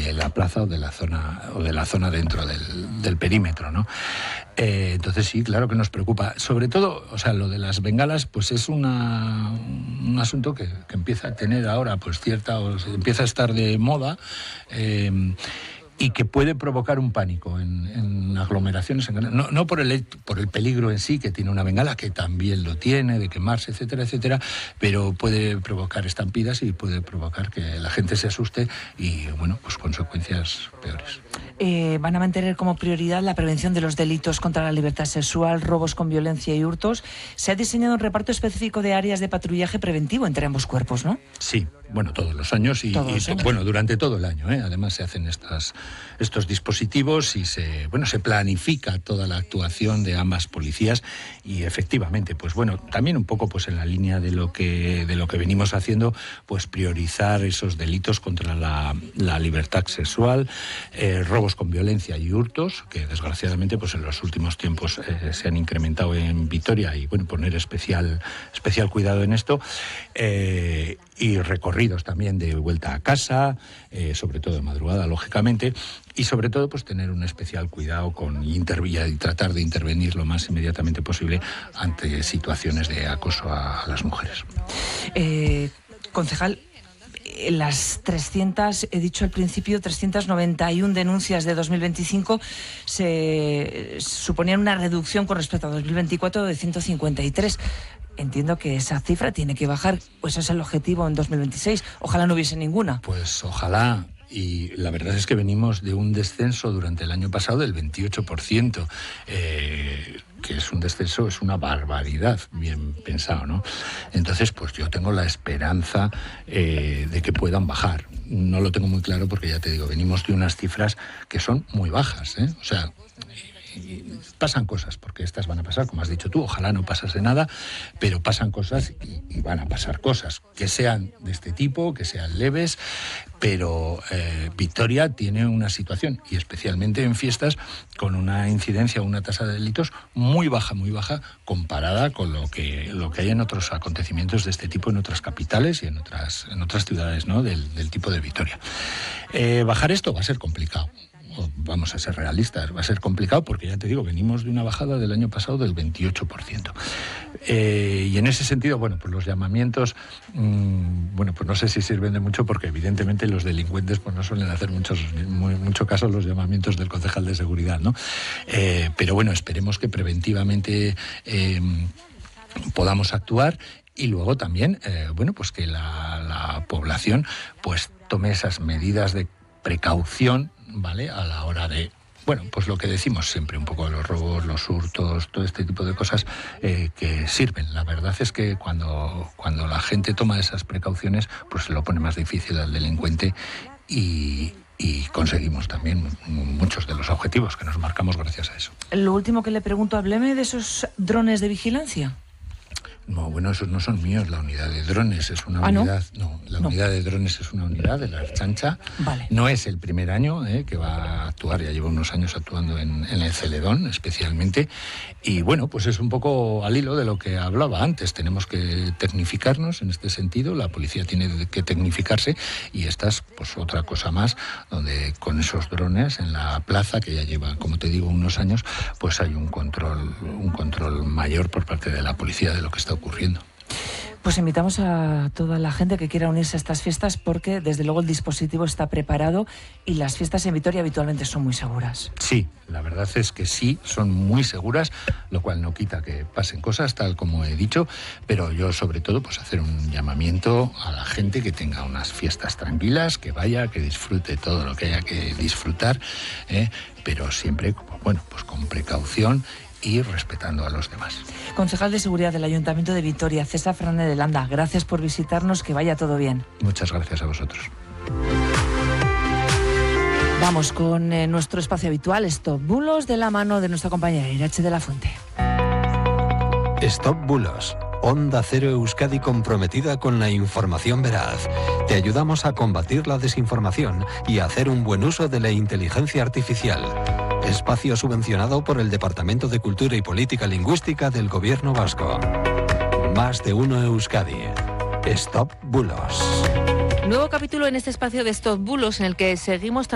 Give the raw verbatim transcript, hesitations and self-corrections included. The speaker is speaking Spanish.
de la plaza o de la zona o de la zona dentro del, del perímetro, ¿no? Eh, entonces sí, claro que nos preocupa. Sobre todo, o sea, lo de las bengalas, pues es una, un asunto que, que empieza a tener ahora, pues cierta, o empieza a estar de moda. Eh, y que puede provocar un pánico en, en aglomeraciones, en, no, no por el por el peligro en sí que tiene una bengala, que también lo tiene, de quemarse, etcétera, etcétera, pero puede provocar estampidas y puede provocar que la gente se asuste y, bueno, pues consecuencias peores. Eh, van a mantener como prioridad la prevención de los delitos contra la libertad sexual, robos con violencia y hurtos. Se ha diseñado un reparto específico de áreas de patrullaje preventivo entre ambos cuerpos, ¿no? Sí, bueno, todos los años y, todos los y años. bueno, durante todo el año, ¿eh? Además se hacen estas, estos dispositivos y se, bueno, se planifica toda la actuación de ambas policías y efectivamente, pues bueno, también un poco pues en la línea de lo que de lo que venimos haciendo, pues priorizar esos delitos contra la, la libertad sexual, eh, robos con violencia y hurtos, que desgraciadamente pues en los últimos tiempos eh, se han incrementado en Vitoria y bueno, poner especial especial cuidado en esto, eh, y recorridos también de vuelta a casa, eh, sobre todo de madrugada, lógicamente, y sobre todo pues tener un especial cuidado con interv- y tratar de intervenir lo más inmediatamente posible ante situaciones de acoso a, a las mujeres. Eh, concejal, las trescientas, he dicho al principio, trescientas noventa y una denuncias de dos mil veinticinco se suponían una reducción con respecto a dos mil veinticuatro de ciento cincuenta y tres. Entiendo que esa cifra tiene que bajar, pues ese es el objetivo en dos mil veintiséis. Ojalá no hubiese ninguna. Pues ojalá. Y la verdad es que venimos de un descenso durante el año pasado del veintiocho por ciento, eh, que es un descenso, es una barbaridad, bien pensado, ¿no? Entonces, pues yo tengo la esperanza eh, de que puedan bajar. No lo tengo muy claro porque ya te digo, venimos de unas cifras que son muy bajas, ¿eh? O sea, y pasan cosas, porque estas van a pasar, como has dicho tú, ojalá no pasase nada, pero pasan cosas y, y van a pasar cosas, que sean de este tipo, que sean leves, pero eh, Vitoria tiene una situación, y especialmente en fiestas, con una incidencia, una tasa de delitos muy baja, muy baja, comparada con lo que, lo que hay en otros acontecimientos de este tipo en otras capitales y en otras, en otras ciudades, ¿no?, del, del tipo de Vitoria. Eh, bajar esto va a ser complicado. Vamos a ser realistas, va a ser complicado porque ya te digo, venimos de una bajada del año pasado del veintiocho por ciento. Eh, y en ese sentido, bueno, pues los llamamientos, mmm, bueno, pues no sé si sirven de mucho porque evidentemente los delincuentes pues no suelen hacer muchos, muy, mucho caso a los llamamientos del concejal de seguridad, ¿no? Eh, pero bueno, esperemos que preventivamente eh, podamos actuar. Y luego también, eh, bueno, pues que la, la población pues tome esas medidas de precaución, ¿vale?, a la hora de, bueno, pues lo que decimos siempre, un poco de los robos, los hurtos, todo este tipo de cosas eh, que sirven. La verdad es que cuando, cuando la gente toma esas precauciones, pues se lo pone más difícil al delincuente y, y conseguimos también muchos de los objetivos que nos marcamos gracias a eso. Lo último que le pregunto, hábleme de esos drones de vigilancia. No, bueno, esos no son míos. La unidad de drones es una ¿Ah, unidad... No, no la no. unidad de drones es una unidad de la Ertzaintza. Vale. No es el primer año eh, que va a actuar, ya lleva unos años actuando en, en el Celedón, especialmente. Y bueno, pues es un poco al hilo de lo que hablaba antes. Tenemos que tecnificarnos en este sentido, la policía tiene que tecnificarse y esta es pues otra cosa más, donde con esos drones en la plaza, que ya lleva, como te digo, unos años, pues hay un control, un control mayor por parte de la policía de lo que está ocurriendo. Pues invitamos a toda la gente que quiera unirse a estas fiestas porque desde luego el dispositivo está preparado y las fiestas en Vitoria habitualmente son muy seguras. Sí, la verdad es que sí, son muy seguras, lo cual no quita que pasen cosas, tal como he dicho, pero yo sobre todo pues hacer un llamamiento a la gente que tenga unas fiestas tranquilas, que vaya, que disfrute todo lo que haya que disfrutar, ¿eh? Pero siempre, bueno, pues con precaución y respetando a los demás. Concejal de Seguridad del Ayuntamiento de Vitoria, César Fernández de Landa, gracias por visitarnos, que vaya todo bien. Muchas gracias a vosotros. Vamos con eh, nuestro espacio habitual, Stop Bulos, de la mano de nuestra compañera Irache de la Fuente. Stop Bulos. Onda Cero Euskadi comprometida con la información veraz. Te ayudamos a combatir la desinformación y a hacer un buen uso de la inteligencia artificial. Espacio subvencionado por el Departamento de Cultura y Política Lingüística del Gobierno Vasco. Más de uno Euskadi. Stop Bulos. Nuevo capítulo en este espacio de Stop Bulos en el que seguimos